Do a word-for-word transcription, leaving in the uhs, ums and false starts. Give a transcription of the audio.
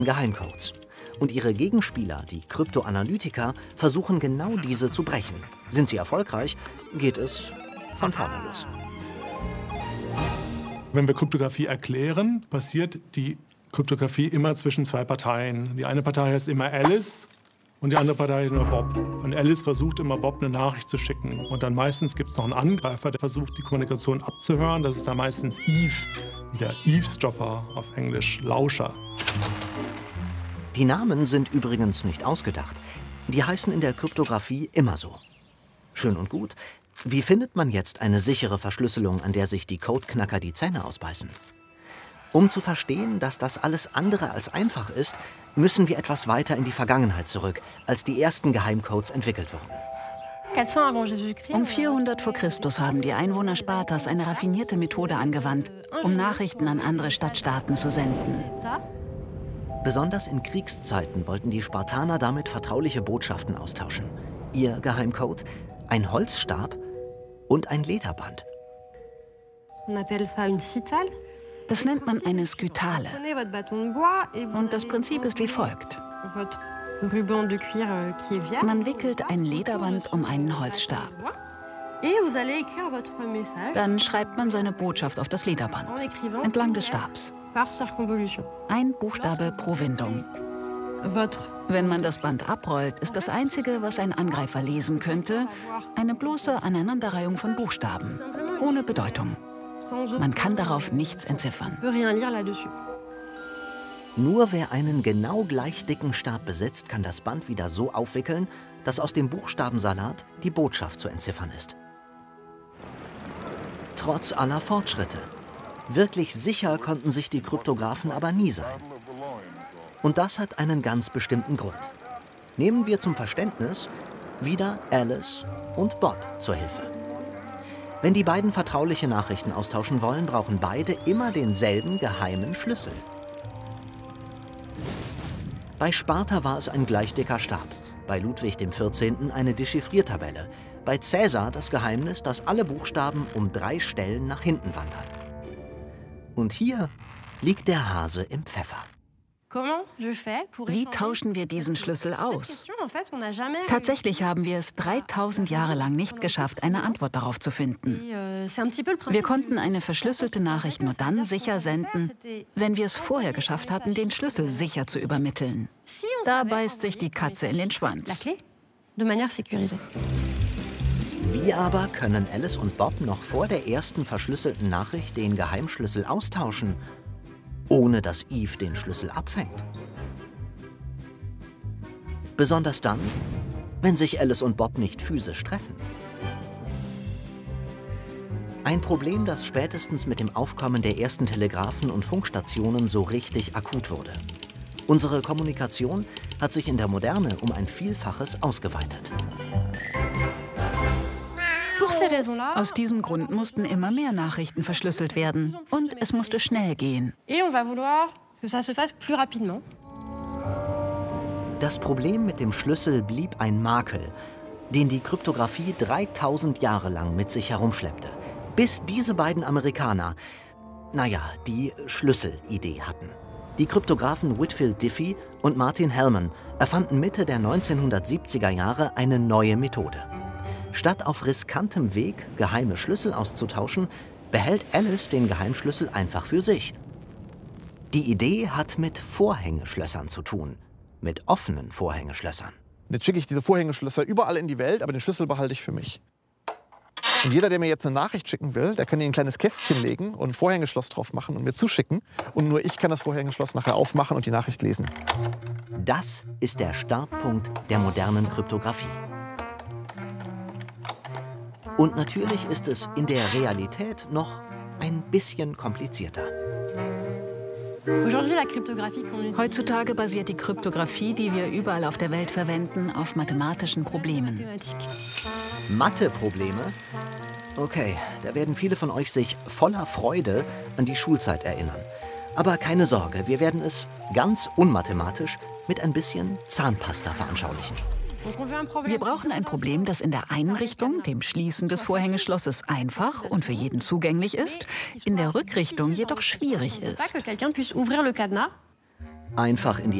Geheimcodes. Und ihre Gegenspieler, die Kryptoanalytiker, versuchen genau diese zu brechen. Sind sie erfolgreich, geht es von vorne los. Wenn wir Kryptographie erklären, passiert die Kryptographie immer zwischen zwei Parteien. Die eine Partei heißt immer Alice und die andere Partei heißt immer Bob. Und Alice versucht immer, Bob eine Nachricht zu schicken. Und dann meistens gibt es noch einen Angreifer, der versucht, die Kommunikation abzuhören. Das ist dann meistens Eve, der Eavesdropper auf Englisch, Lauscher. Die Namen sind übrigens nicht ausgedacht. Die heißen in der Kryptographie immer so. Schön und gut. Wie findet man jetzt eine sichere Verschlüsselung, an der sich die Codeknacker die Zähne ausbeißen? Um zu verstehen, dass das alles andere als einfach ist, müssen wir etwas weiter in die Vergangenheit zurück, als die ersten Geheimcodes entwickelt wurden. Um vierhundert vor Christus haben die Einwohner Spartas eine raffinierte Methode angewandt, um Nachrichten an andere Stadtstaaten zu senden. Besonders in Kriegszeiten wollten die Spartaner damit vertrauliche Botschaften austauschen. Ihr Geheimcode? Ein Holzstab und ein Lederband. Das nennt man eine Skytale. Und das Prinzip ist wie folgt. Man wickelt ein Lederband um einen Holzstab. Dann schreibt man seine Botschaft auf das Lederband, entlang des Stabs. Ein Buchstabe pro Windung. Wenn man das Band abrollt, ist das Einzige, was ein Angreifer lesen könnte, eine bloße Aneinanderreihung von Buchstaben, ohne Bedeutung. Man kann darauf nichts entziffern. Nur wer einen genau gleich dicken Stab besitzt, kann das Band wieder so aufwickeln, dass aus dem Buchstabensalat die Botschaft zu entziffern ist. Trotz aller Fortschritte. Wirklich sicher konnten sich die Kryptographen aber nie sein. Und das hat einen ganz bestimmten Grund. Nehmen wir zum Verständnis wieder Alice und Bob zur Hilfe. Wenn die beiden vertrauliche Nachrichten austauschen wollen, brauchen beide immer denselben geheimen Schlüssel. Bei Sparta war es ein gleich dicker Stab, bei Ludwig dem vierzehnten eine Dechiffriertabelle, bei Cäsar das Geheimnis, dass alle Buchstaben um drei Stellen nach hinten wandern. Und hier liegt der Hase im Pfeffer. Wie tauschen wir diesen Schlüssel aus? Tatsächlich haben wir es dreitausend Jahre lang nicht geschafft, eine Antwort darauf zu finden. Wir konnten eine verschlüsselte Nachricht nur dann sicher senden, wenn wir es vorher geschafft hatten, den Schlüssel sicher zu übermitteln. Da beißt sich die Katze in den Schwanz. Wie aber können Alice und Bob noch vor der ersten verschlüsselten Nachricht den Geheimschlüssel austauschen, ohne dass Eve den Schlüssel abfängt? Besonders dann, wenn sich Alice und Bob nicht physisch treffen. Ein Problem, das spätestens mit dem Aufkommen der ersten Telegraphen und Funkstationen so richtig akut wurde. Unsere Kommunikation hat sich in der Moderne um ein Vielfaches ausgeweitet. Aus diesem Grund mussten immer mehr Nachrichten verschlüsselt werden. Und es musste schnell gehen. Das Problem mit dem Schlüssel blieb ein Makel, den die Kryptographie dreitausend Jahre lang mit sich herumschleppte. Bis diese beiden Amerikaner, naja, die Schlüsselidee hatten. Die Kryptographen Whitfield Diffie und Martin Hellman erfanden Mitte der neunzehnhundertsiebziger Jahre eine neue Methode. Statt auf riskantem Weg geheime Schlüssel auszutauschen, behält Alice den Geheimschlüssel einfach für sich. Die Idee hat mit Vorhängeschlössern zu tun, mit offenen Vorhängeschlössern. Jetzt schicke ich diese Vorhängeschlösser überall in die Welt, aber den Schlüssel behalte ich für mich. Und jeder, der mir jetzt eine Nachricht schicken will, der kann hier ein kleines Kästchen legen und ein Vorhängeschloss drauf machen und mir zuschicken. Und nur ich kann das Vorhängeschloss nachher aufmachen und die Nachricht lesen. Das ist der Startpunkt der modernen Kryptographie. Und natürlich ist es in der Realität noch ein bisschen komplizierter. Heutzutage basiert die Kryptographie, die wir überall auf der Welt verwenden, auf mathematischen Problemen. Mathe-Probleme? Okay, da werden viele von euch sich voller Freude an die Schulzeit erinnern. Aber keine Sorge, wir werden es ganz unmathematisch mit ein bisschen Zahnpasta veranschaulichen. Wir brauchen ein Problem, das in der einen Richtung, dem Schließen des Vorhängeschlosses, einfach und für jeden zugänglich ist, in der Rückrichtung jedoch schwierig ist. Einfach in die